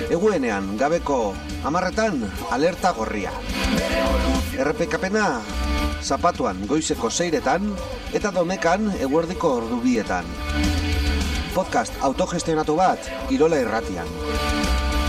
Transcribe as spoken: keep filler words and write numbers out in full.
Eguenean gabeko hamarretan alerta gorria. Errepikapena zapatuan goizeko seiretan eta domekan eguerdiko ordubietan. Podcast autogestionatu bat Irola Irratian.